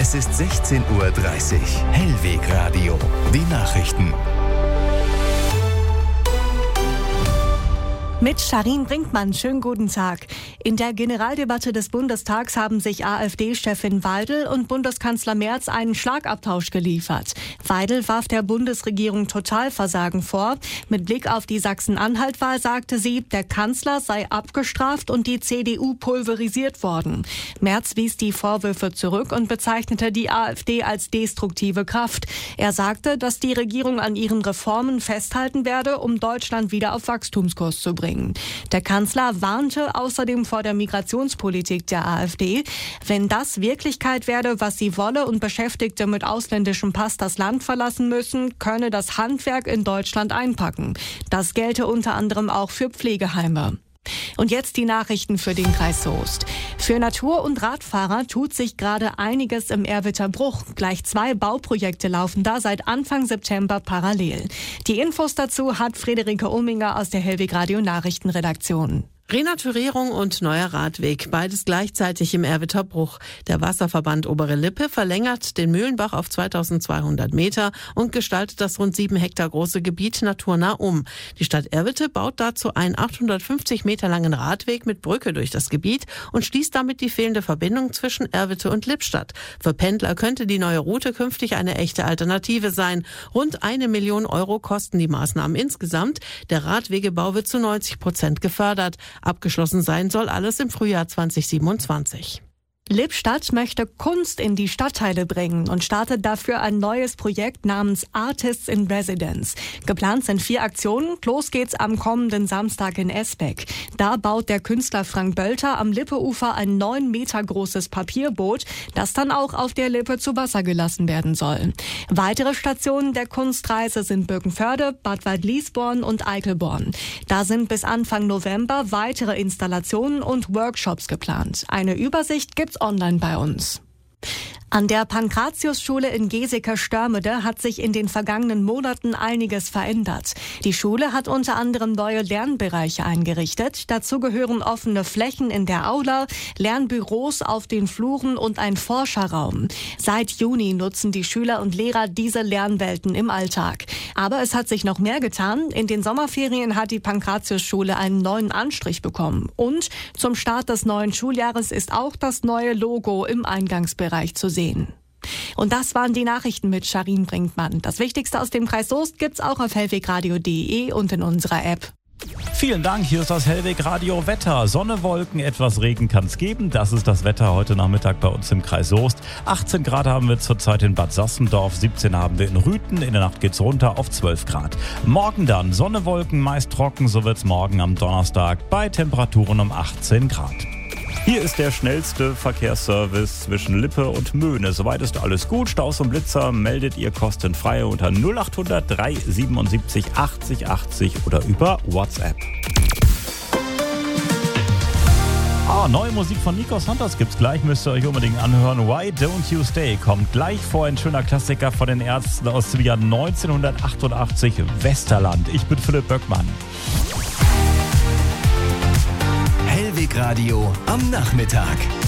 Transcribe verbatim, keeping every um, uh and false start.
Es ist sechzehn Uhr dreißig. Hellweg Radio. Die Nachrichten. Mit Sharin Brinkmann, schönen guten Tag. In der Generaldebatte des Bundestags haben sich AfD-Chefin Weidel und Bundeskanzler Merz einen Schlagabtausch geliefert. Weidel warf der Bundesregierung Totalversagen vor. Mit Blick auf die Sachsen-Anhalt-Wahl sagte sie, der Kanzler sei abgestraft und die C D U pulverisiert worden. Merz wies die Vorwürfe zurück und bezeichnete die AfD als destruktive Kraft. Er sagte, dass die Regierung an ihren Reformen festhalten werde, um Deutschland wieder auf Wachstumskurs zu bringen. Der Kanzler warnte außerdem vor der Migrationspolitik der AfD. Wenn das Wirklichkeit werde, was sie wolle und Beschäftigte mit ausländischem Pass das Land verlassen müssen, könne das Handwerk in Deutschland einpacken. Das gelte unter anderem auch für Pflegeheime. Und jetzt die Nachrichten für den Kreis Soest. Für Natur- und Radfahrer tut sich gerade einiges im Erwitter Bruch. Gleich zwei Bauprojekte laufen da seit Anfang September parallel. Die Infos dazu hat Friederike Ominger aus der Hellweg Radio Nachrichtenredaktion. Renaturierung und neuer Radweg, beides gleichzeitig im Erwitter Bruch. Der Wasserverband Obere Lippe verlängert den Mühlenbach auf zweitausendzweihundert Meter und gestaltet das rund sieben Hektar große Gebiet naturnah um. Die Stadt Erwitte baut dazu einen achthundertfünfzig Meter langen Radweg mit Brücke durch das Gebiet und schließt damit die fehlende Verbindung zwischen Erwitte und Lippstadt. Für Pendler könnte die neue Route künftig eine echte Alternative sein. Rund eine Million Euro kosten die Maßnahmen insgesamt. Der Radwegebau wird zu neunzig Prozent gefördert. Abgeschlossen sein soll alles im Frühjahr zweitausendsiebenundzwanzig. Lippstadt möchte Kunst in die Stadtteile bringen und startet dafür ein neues Projekt namens Artists in Residence. Geplant sind vier Aktionen. Los geht's am kommenden Samstag in Esbeck. Da baut der Künstler Frank Bölter am Lippeufer ein neun Meter großes Papierboot, das dann auch auf der Lippe zu Wasser gelassen werden soll. Weitere Stationen der Kunstreise sind Birkenförde, Bad Waldliesborn und Eickelborn. Da sind bis Anfang November weitere Installationen und Workshops geplant. Eine Übersicht gibt's online bei uns. An der Pankratius-Schule in Geseke-Störmede hat sich in den vergangenen Monaten einiges verändert. Die Schule hat unter anderem neue Lernbereiche eingerichtet. Dazu gehören offene Flächen in der Aula, Lernbüros auf den Fluren und ein Forscherraum. Seit Juni nutzen die Schüler und Lehrer diese Lernwelten im Alltag. Aber es hat sich noch mehr getan. In den Sommerferien hat die Pankratius-Schule einen neuen Anstrich bekommen. Und zum Start des neuen Schuljahres ist auch das neue Logo im Eingangsbereich zu sehen. Und das waren die Nachrichten mit Sharin Brinkmann. Das Wichtigste aus dem Kreis Soest gibt's auch auf hellwegradio punkt de und in unserer App. Vielen Dank, hier ist das Hellweg Radio Wetter. Sonne, Wolken, etwas Regen kann es geben. Das ist das Wetter heute Nachmittag bei uns im Kreis Soest. achtzehn Grad haben wir zurzeit in Bad Sassendorf, siebzehn haben wir in Rüthen. In der Nacht geht's runter auf zwölf Grad. Morgen dann Sonne, Wolken, meist trocken. So wird's morgen am Donnerstag bei Temperaturen um achtzehn Grad. Hier ist der schnellste Verkehrsservice zwischen Lippe und Möhne. Soweit ist alles gut. Staus und Blitzer meldet ihr kostenfrei unter null acht hundert drei siebenundsiebzig achtzig achtzig oder über WhatsApp. Ah, neue Musik von Nico Santos gibt's gleich, müsst ihr euch unbedingt anhören. Why Don't You Stay kommt gleich vor, ein schöner Klassiker von den Ärzten aus dem Jahr neunzehnhundertachtundachtzig, Westerland. Ich bin Philipp Böckmann. Hellweg Radio am Nachmittag.